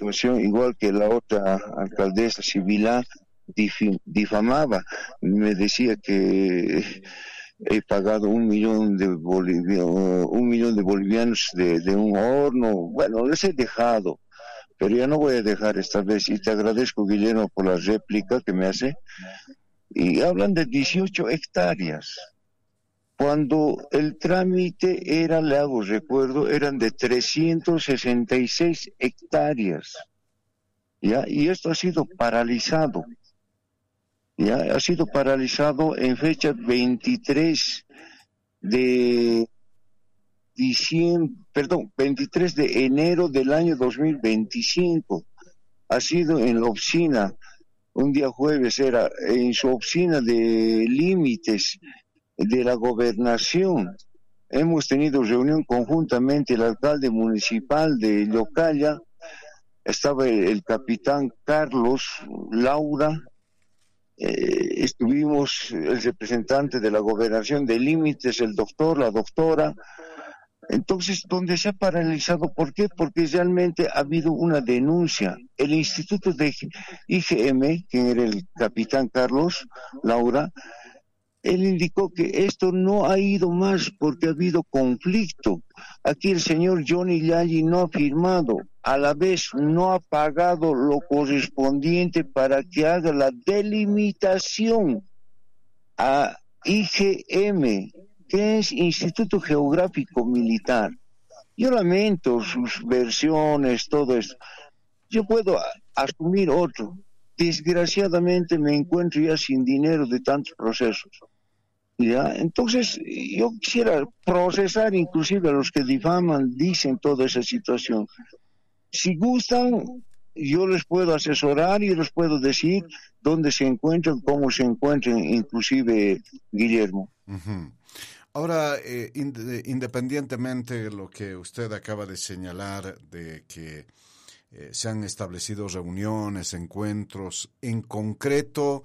situación, igual que la otra alcaldesa Sibila difamaba, me decía que he pagado 1 millón de bolivianos de un horno. Bueno, les he dejado, pero ya no voy a dejar esta vez. Y te agradezco, Guillermo, por la réplica que me hace. Y hablan de 18 hectáreas. Cuando el trámite era, le hago recuerdo, eran de 366 hectáreas. ¿Ya? Y esto ha sido paralizado. Ya ha sido paralizado en fecha 23 de 23 de enero del año 2025. Ha sido en la oficina, un día jueves era en su oficina de límites de la gobernación. Hemos tenido reunión conjuntamente el alcalde municipal de Yocalla, estaba el capitán Carlos, Laura, estuvimos el representante de la gobernación de límites, el doctor, la doctora. Entonces, donde se ha paralizado, ¿por qué? Porque realmente ha habido una denuncia. El instituto de IGM, quien era el capitán Carlos, Laura, él indicó que esto no ha ido más porque ha habido conflicto. Aquí el señor Johnny Yalli no ha firmado, a la vez no ha pagado lo correspondiente para que haga la delimitación a IGM, que es Instituto Geográfico Militar. Yo lamento sus versiones, todo esto. Yo puedo asumir otro. Desgraciadamente me encuentro ya sin dinero de tantos procesos. ¿Ya? Entonces, yo quisiera procesar inclusive a los que difaman, dicen toda esa situación. Si gustan, yo les puedo asesorar y les puedo decir dónde se encuentran, cómo se encuentran, inclusive Guillermo. Uh-huh. Ahora, independientemente de lo que usted acaba de señalar, de que se han establecido reuniones, encuentros, en concreto,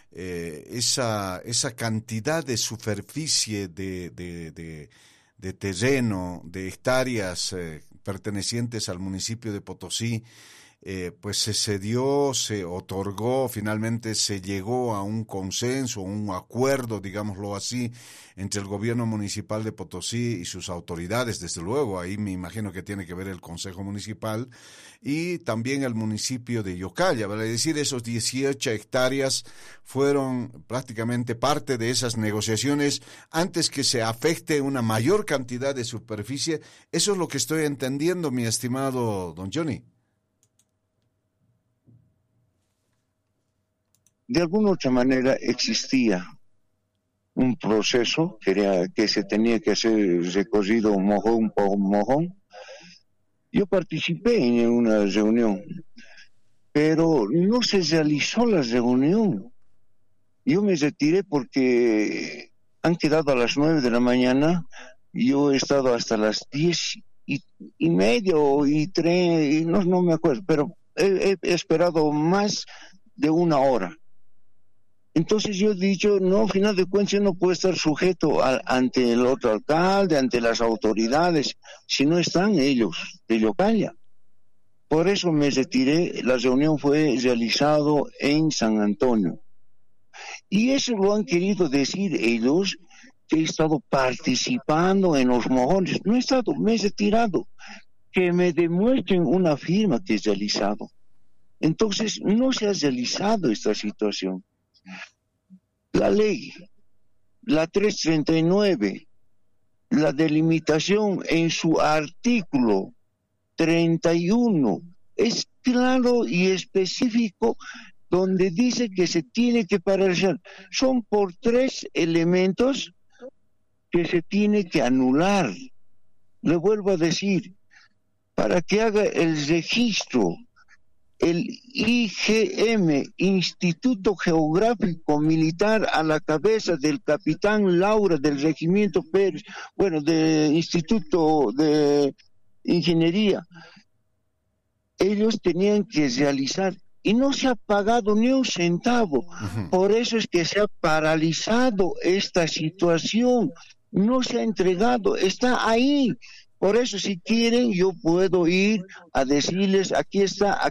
esa cantidad de superficie de terreno, de hectáreas pertenecientes al municipio de Potosí, pues se cedió, se otorgó, finalmente se llegó a un consenso, un acuerdo, digámoslo así, entre el gobierno municipal de Potosí y sus autoridades, desde luego, ahí me imagino que tiene que ver el Consejo Municipal, y también el municipio de Yocalla, vale decir, esos 18 hectáreas fueron prácticamente parte de esas negociaciones antes que se afecte una mayor cantidad de superficie. Eso es lo que estoy entendiendo, mi estimado don Johnny. De alguna otra manera existía un proceso que se tenía que hacer recorrido mojón por mojón. Yo participé en una reunión, pero no se realizó la reunión. Yo me retiré porque han quedado a las 9 de la mañana, yo he estado hasta las 10:30 y 3, no me acuerdo, pero he esperado más de una hora. Entonces yo he dicho, no, al final de cuentas yo no puedo estar sujeto ante el otro alcalde, ante las autoridades, si no están ellos de Yocalla. Por eso me retiré, la reunión fue realizada en San Antonio. Y eso lo han querido decir ellos, que he estado participando en los mojones. No he estado, me he retirado. Que me demuestren una firma que he realizado. Entonces no se ha realizado esta situación. La ley, la 339, la delimitación en su artículo 31, es claro y específico donde dice que se tiene que paralizar. Son por 3 elementos que se tiene que anular. Le vuelvo a decir, para que haga el registro, el IGM, Instituto Geográfico Militar, a la cabeza del capitán Laura del Regimiento Pérez, del Instituto de Ingeniería, ellos tenían que realizar, y no se ha pagado ni un centavo. Uh-huh. Por eso es que se ha paralizado esta situación, no se ha entregado, está ahí. Por eso, si quieren, yo puedo ir a decirles, aquí está,